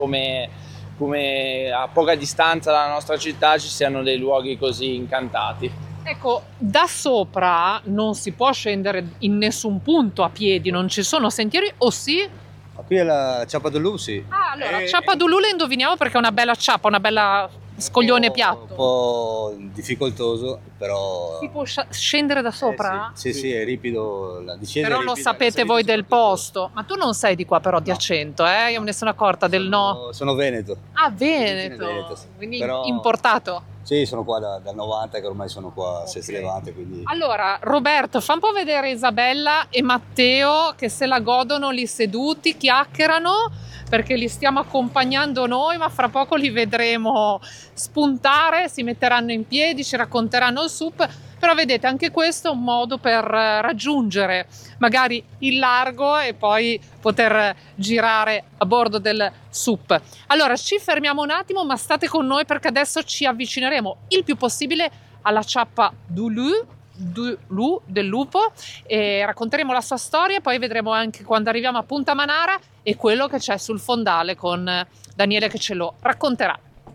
come a poca distanza dalla nostra città ci siano dei luoghi così incantati. Ecco, da sopra non si può scendere in nessun punto a piedi, non ci sono sentieri, o sì? Qui è la Ciappa del Lu, sì. Allora, Ciappa d'Ulu la indoviniamo perché è una bella ciappa, una bella scoglione piatto. Un po' difficoltoso, però... Si può scendere da sopra? Sì, è ripido, la discesa Però è lo ripida, sapete voi del posto. Ma tu non sei di qua però, di accento, Io me ne sono accorta del no. Sono veneto. Ah, Veneto. Sì. Quindi Però... importato. Sì, sono qua dal 90, che ormai sono qua a Sestri Levante, quindi... Allora, Roberto, fa un po' vedere Isabella e Matteo che se la godono lì seduti, chiacchierano, perché li stiamo accompagnando noi, ma fra poco li vedremo spuntare, si metteranno in piedi, ci racconteranno il SUP. Però vedete, anche questo è un modo per raggiungere magari il largo e poi poter girare a bordo del SUP. Allora, ci fermiamo un attimo, ma state con noi perché adesso ci avvicineremo il più possibile alla Ciappa del lupo e racconteremo la sua storia e poi vedremo anche quando arriviamo a Punta Manara e quello che c'è sul fondale con Daniele che ce lo racconterà.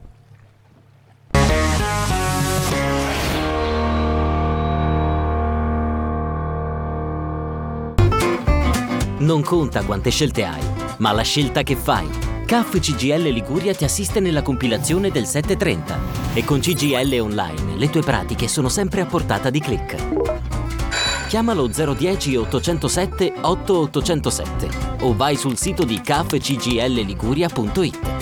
Non conta quante scelte hai, ma la scelta che fai. CAF CGIL Liguria ti assiste nella compilazione del 730 e con CGIL Online le tue pratiche sono sempre a portata di click. Chiamalo 010 807 8807 o vai sul sito di cafcgilliguria.it.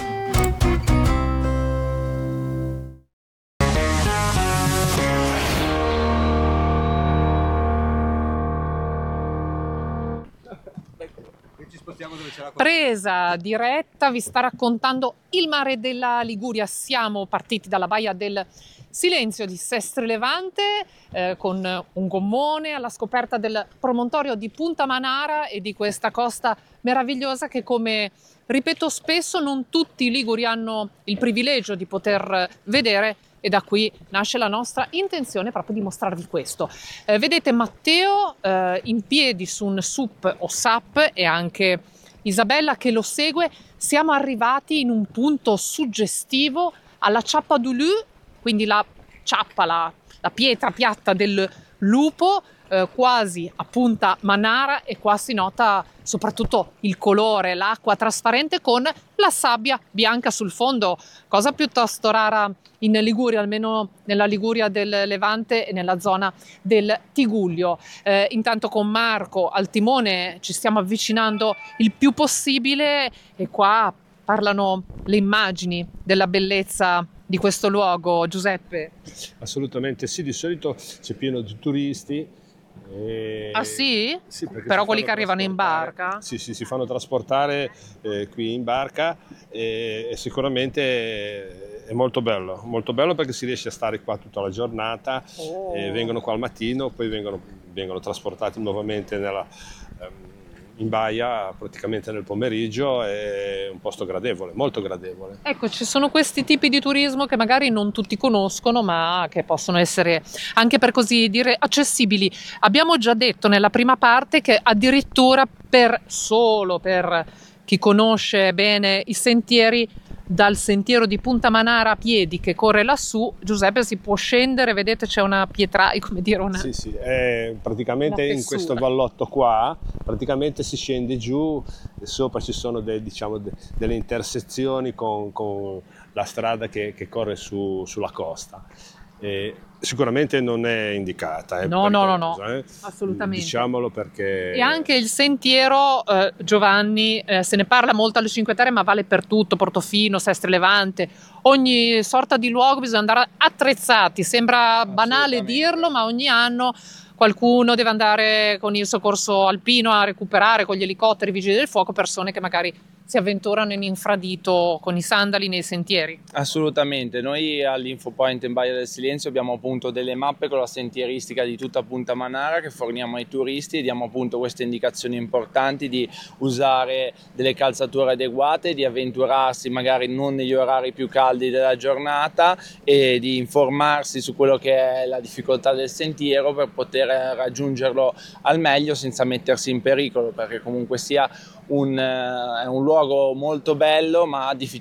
Presa diretta, vi sta raccontando il mare della Liguria. Siamo partiti dalla Baia del Silenzio di Sestri Levante con un gommone alla scoperta del promontorio di Punta Manara e di questa costa meravigliosa che, come ripeto spesso, non tutti i liguri hanno il privilegio di poter vedere. E da qui nasce la nostra intenzione proprio di mostrarvi questo. Vedete Matteo in piedi su un SUP o SAP e anche Isabella che lo segue. Siamo arrivati in un punto suggestivo alla Ciappa du Lu, quindi la ciappa, la pietra piatta del lupo, quasi a Punta Manara, e qua si nota soprattutto il colore, l'acqua trasparente con la sabbia bianca sul fondo, cosa piuttosto rara in Liguria, almeno nella Liguria del Levante e nella zona del Tigullio. Intanto con Marco al timone ci stiamo avvicinando il più possibile e qua parlano le immagini della bellezza di questo luogo, Giuseppe. Assolutamente sì, di solito c'è pieno di turisti. Ah sì? Sì, però quelli che arrivano in barca? Sì, si fanno trasportare qui in barca e sicuramente è molto bello perché si riesce a stare qua tutta la giornata, vengono qua al mattino, poi vengono trasportati nuovamente in baia praticamente nel pomeriggio. È un posto gradevole, molto gradevole. Ecco, ci sono questi tipi di turismo che magari non tutti conoscono, ma che possono essere anche, per così dire, accessibili. Abbiamo già detto nella prima parte che addirittura solo per chi conosce bene i sentieri, dal sentiero di Punta Manara a piedi che corre lassù, Giuseppe, si può scendere, vedete c'è una pietra, come dire una... Sì, praticamente in questo vallotto qua, praticamente si scende giù e sopra ci sono delle intersezioni con la strada che corre sulla costa. Sicuramente non è indicata. No, assolutamente. Diciamolo perché... E anche il sentiero, Giovanni, se ne parla molto alle Cinque Terre, ma vale per tutto, Portofino, Sestri Levante, ogni sorta di luogo bisogna andare attrezzati. Sembra banale dirlo, ma ogni anno qualcuno deve andare con il soccorso alpino a recuperare con gli elicotteri, i vigili del fuoco, persone che magari si avventurano in infradito con i sandali nei sentieri. Assolutamente, noi all'Infopoint in Baia del Silenzio abbiamo appunto delle mappe con la sentieristica di tutta Punta Manara che forniamo ai turisti e diamo appunto queste indicazioni importanti di usare delle calzature adeguate, di avventurarsi magari non negli orari più caldi della giornata e di informarsi su quello che è la difficoltà del sentiero per poter raggiungerlo al meglio senza mettersi in pericolo, perché comunque sia è un luogo molto bello ma